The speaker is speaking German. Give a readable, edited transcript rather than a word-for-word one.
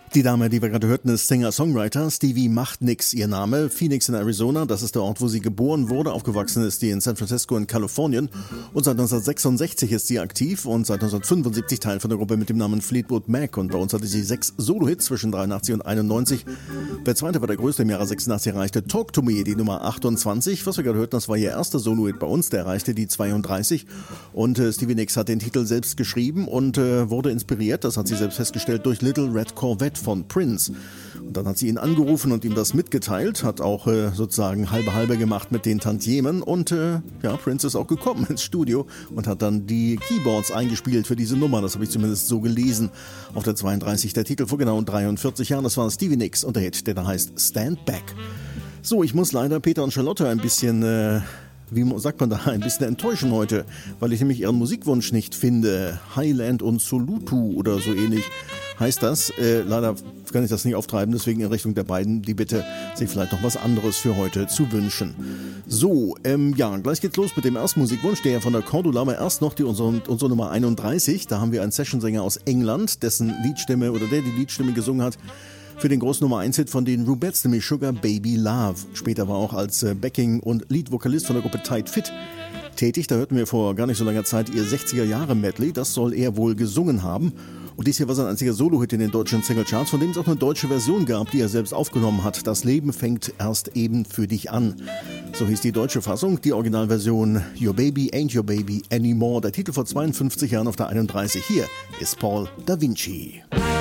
Die Dame, die wir gerade hörten, ist Singer-Songwriter. Stevie macht nix, ihr Name. Phoenix in Arizona, das ist der Ort, wo sie geboren wurde. Aufgewachsen ist sie in San Francisco in Kalifornien. Und seit 1966 ist sie aktiv und seit 1975 Teil von der Gruppe mit dem Namen Fleetwood Mac. Und bei uns hatte sie 6 Solo-Hits zwischen 83 und 91. Der zweite war der größte im Jahre 86, erreichte Talk to Me, die Nummer 28. Was wir gerade hörten, das war ihr erster Solo-Hit bei uns, der erreichte die 32. Und Stevie Nicks hat den Titel selbst geschrieben und wurde inspiriert, das hat sie selbst festgestellt, durch Little Red Corvette von Prince. Und dann hat sie ihn angerufen und ihm das mitgeteilt, hat auch sozusagen halbe gemacht mit den Tantiemen und Prince ist auch gekommen ins Studio und hat dann die Keyboards eingespielt für diese Nummer, das habe ich zumindest so gelesen. Auf der 32 der Titel vor genau 43 Jahren, das war Stevie Nicks und der Hit, der da heißt Stand Back. So, ich muss leider Peter und Charlotte ein bisschen... wie sagt man da, ein bisschen enttäuschen heute, weil ich nämlich ihren Musikwunsch nicht finde. Highland und Solutu oder so ähnlich heißt das. Leider kann ich das nicht auftreiben, deswegen in Richtung der beiden die Bitte, sich vielleicht noch was anderes für heute zu wünschen. So, gleich geht's los mit dem ersten Musikwunsch, der ja von der Cordula, aber erst noch unsere Nummer 31. Da haben wir einen Sessionsänger aus England, dessen Liedstimme oder der die Liedstimme gesungen hat für den großen Nummer 1-Hit von den Rubettes, nämlich Sugar Baby Love. Später war auch als Backing- und Lead-Vokalist von der Gruppe Tight Fit tätig. Da hörten wir vor gar nicht so langer Zeit ihr 60er-Jahre-Medley. Das soll er wohl gesungen haben. Und dies hier war sein einziger Solo-Hit in den deutschen Singlecharts, von dem es auch eine deutsche Version gab, die er selbst aufgenommen hat. Das Leben fängt erst eben für dich an. So hieß die deutsche Fassung, die Originalversion Your Baby Ain't Your Baby Anymore. Der Titel vor 52 Jahren auf der 31. Hier ist Paul da Vinci.